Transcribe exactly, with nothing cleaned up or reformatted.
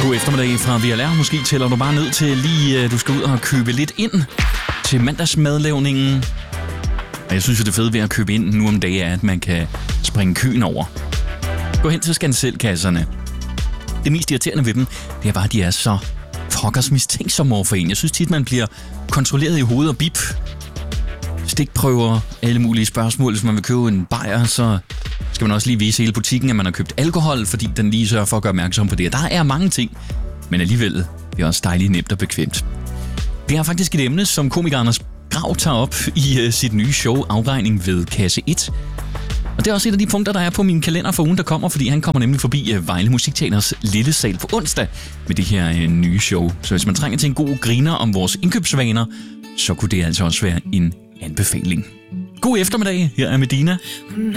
God eftermiddag fra V L R. Måske tæller du bare ned til lige, du skal ud og købe lidt ind til mandagsmadlavningen. Og jeg synes jo, det fede ved at købe ind nu om dagen er, at man kan springe køen over. Gå hen til Scan-Selv-kasserne. Det mest irriterende ved dem, det er bare, at de er så pokkers mistænksomme over for en. Jeg synes tit, man bliver kontrolleret i hovedet og bip. Stikprøver, alle mulige spørgsmål. Hvis man vil købe en bajer, så skal man også lige vise hele butikken, at man har købt alkohol, fordi den lige sørger for at gøre opmærksom på det. Der er mange ting, men alligevel det er også dejligt nemt og bekvemt. Det er faktisk et emne, som komiker Anders Grav tager op i uh, sit nye show Afregning ved Kasse et. Og det er også et af de punkter, der er på min kalender for ugen, der kommer, fordi han kommer nemlig forbi uh, Vejle Musikteaters Lille Sal på onsdag med det her uh, nye show. Så hvis man trænger til en god griner om vores indkøbsvaner, så kunne det altså også være en anbefaling. God eftermiddag, her er Medina.